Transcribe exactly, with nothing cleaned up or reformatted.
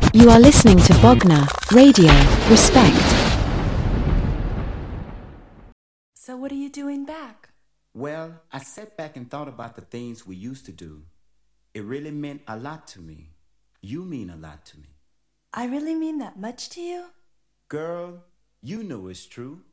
You are listening to Bogner Radio. Respect. So what are you doing back? Well, I sat back and thought about the things we used to do. It really meant a lot to me. You mean a lot to me. I really mean that much to you? Girl, you know it's true.